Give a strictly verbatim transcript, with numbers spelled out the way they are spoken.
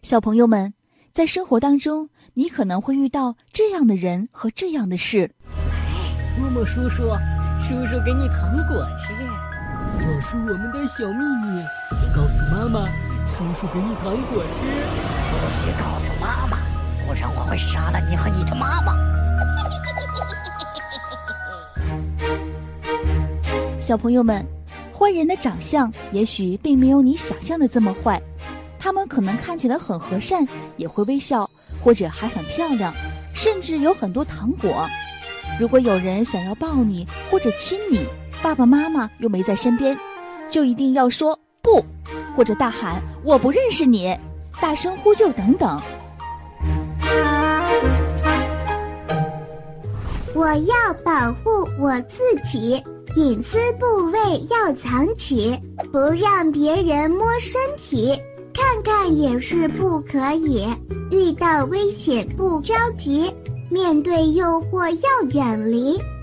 小朋友们，在生活当中，你可能会遇到这样的人和这样的事。 哎，默默叔叔，叔叔给你糖果吃。 这是我们的小秘密，别告诉妈妈，叔叔给你糖果吃。 不许告诉妈妈，不然我会杀了你和你的妈妈。 小朋友们，坏人的长相也许并没有你想象的这么坏，他们可能看起来很和善，也会微笑，或者还很漂亮，甚至有很多糖果。如果有人想要抱你或者亲你，爸爸妈妈又没在身边，就一定要说不，或者大喊我不认识你，大声呼救等等。 我要保护我自己，隐私部位要藏起，不让别人摸身体，看看也是不可以。遇到危险不着急，面对诱惑要远离，